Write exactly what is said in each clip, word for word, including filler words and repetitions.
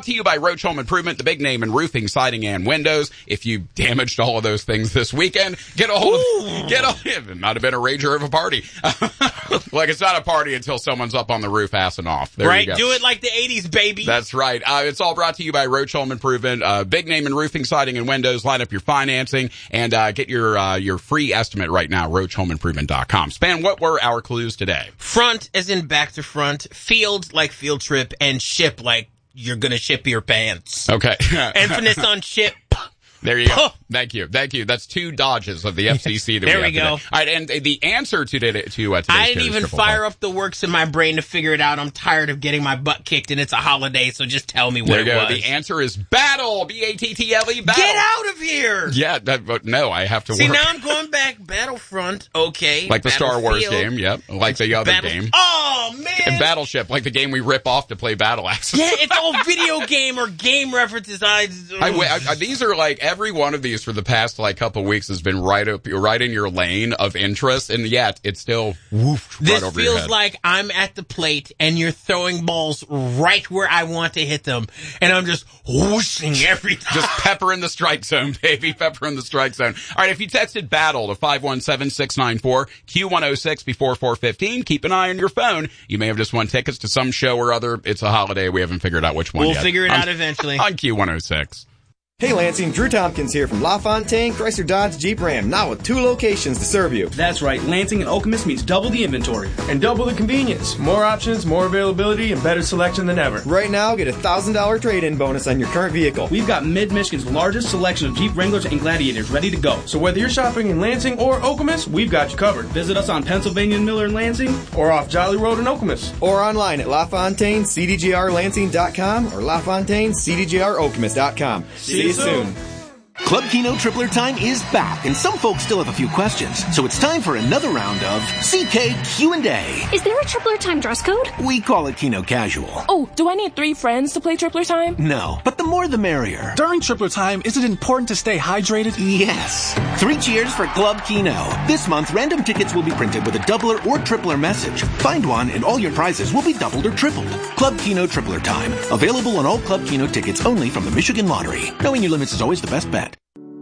brought to you by Roach Home Improvement, the big name in roofing, siding, and windows. If you damaged all of those things this weekend, get a hold of, get a, it might have been a rager of a party. Like, it's not a party until someone's up on the roof assing off. There right, you go. do it like the eighties, baby. That's right. Uh, it's all brought to you by Roach Home Improvement, uh, big name in roofing, siding, and windows. Line up your financing and uh, get your uh, your free estimate right now, roach home improvement dot com. Span, what were our clues today? Front as in back to front, field like field trip, and ship like you're going to ship your pants. Okay. Emphasis on ship. There you go. Thank you. Thank you. That's two dodges of the F C C that there we have we go. Today. All right, and the answer to, today, to uh, today's I didn't even fire play. up the works in my brain to figure it out. I'm tired of getting my butt kicked, and it's a holiday, so just tell me what there it you go. was. The answer is battle. B A T T L E, battle. Get out of here! Yeah, that, but no, I have to See, work. now I'm going back Battlefront, okay. Like the Star Wars game, yep. Like the other Battle- game. Oh, man! And Battleship, like the game we rip off to play Battle Axis. Yeah, it's all video game or game references. I, I, I, I, these are like, every one of these for the past like couple weeks has been right up, right in your lane of interest, and yet it's still woof this right over your feels head. like I'm at the plate and you're throwing balls right where I want to hit them, and I'm just whooshing every time. Just pepper in the strike zone, baby. Pepper in the strike zone. All right, if you texted battle to five one seven, six nine four, Q one oh six before four fifteen, keep an eye on your phone. You may have just won tickets to some show or other. It's a holiday. We haven't figured out which one we'll yet. figure it on, out eventually. On Q one oh six. Hey Lansing, Drew Tompkins here from LaFontaine Chrysler Dodge Jeep Ram, now with two locations to serve you. That's right, Lansing and Okemos means double the inventory. And double the convenience. More options, more availability, and better selection than ever. Right now, get a one thousand dollars trade-in bonus on your current vehicle. We've got Mid-Michigan's largest selection of Jeep Wranglers and Gladiators ready to go. So whether you're shopping in Lansing or Okemos, we've got you covered. Visit us on Pennsylvania and Miller in Lansing or off Jolly Road in Okemos. Or online at LaFontaine C D G R Lansing dot com or LaFontaine C D G R Okemos dot com. See, See you soon. soon. Club Keno Tripler Time is back, and some folks still have a few questions. So it's time for another round of C K Q and A. Is there a Tripler Time dress code? We call it Keno Casual. Oh, do I need three friends to play Tripler Time? No, but the more the merrier. During Tripler Time, is it important to stay hydrated? Yes. Three cheers for Club Keno. This month, random tickets will be printed with a doubler or tripler message. Find one, and all your prizes will be doubled or tripled. Club Keno Tripler Time. Available on all Club Keno tickets only from the Michigan Lottery. Knowing your limits is always the best bet.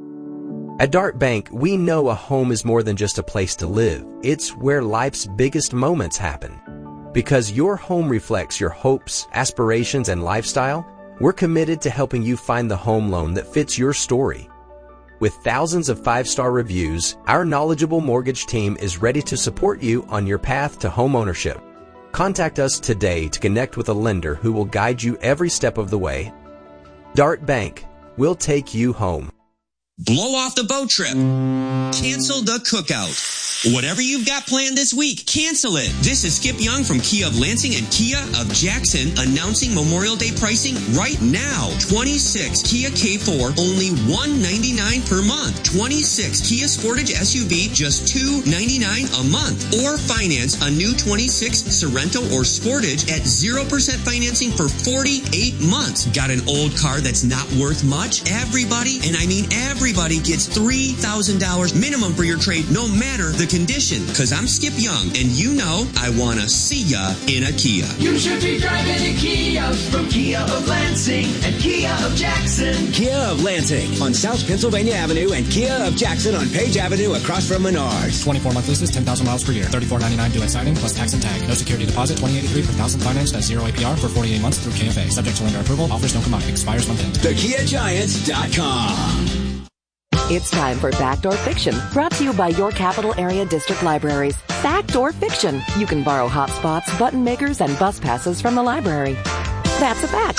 At Dart Bank, we know a home is more than just a place to live. It's where life's biggest moments happen. Because your home reflects your hopes, aspirations, and lifestyle, we're committed to helping you find the home loan that fits your story. With thousands of five-star reviews, our knowledgeable mortgage team is ready to support you on your path to home ownership. Contact us today to connect with a lender who will guide you every step of the way. Dart Bank, we'll take you home. Blow off the boat trip. Cancel the cookout. Whatever you've got planned this week, cancel it. This is Skip Young from Kia of Lansing and Kia of Jackson announcing Memorial Day pricing right now. twenty-six Kia K four, only one ninety-nine per month. twenty-six Kia Sportage S U V, just two ninety-nine a month. Or finance a new twenty-six Sorento or Sportage at zero percent financing for forty-eight months. Got an old car that's not worth much? Everybody, and I mean everybody, gets three thousand dollars minimum for your trade, no matter the condition. Cause I'm Skip Young, and you know I wanna see ya in a Kia. You should be driving a Kia from Kia of Lansing and Kia of Jackson. Kia of Lansing on South Pennsylvania Avenue and Kia of Jackson on Page Avenue across from Menards. twenty-four month leases, ten thousand miles per year. thirty-four ninety-nine due at signing plus tax and tag. No security deposit. twenty eighty-three per thousand financed at zero A P R for forty-eight months through K F A. Subject to lender approval. Offers don't come out. Expires month end. The Kia Giants dot com. It's time for Fact or Fiction, brought to you by your capital area district libraries. Fact or Fiction. You can borrow hotspots, button makers, and bus passes from the library. That's a fact.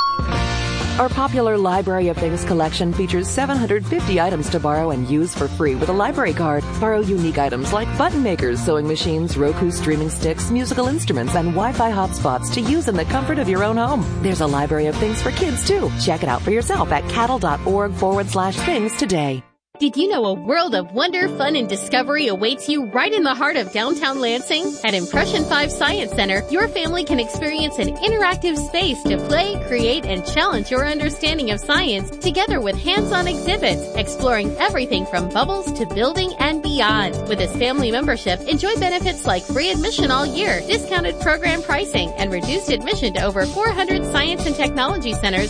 Our popular Library of Things collection features seven hundred fifty items to borrow and use for free with a library card. Borrow unique items like button makers, sewing machines, Roku streaming sticks, musical instruments, and Wi-Fi hotspots to use in the comfort of your own home. There's a Library of Things for kids, too. Check it out for yourself at cattle.org forward slash things today. Did you know a world of wonder, fun, and discovery awaits you right in the heart of downtown Lansing? At Impression five Science Center, your family can experience an interactive space to play, create, and challenge your understanding of science together with hands-on exhibits, exploring everything from bubbles to building and beyond. With this family membership, enjoy benefits like free admission all year, discounted program pricing, and reduced admission to over four hundred science and technology centers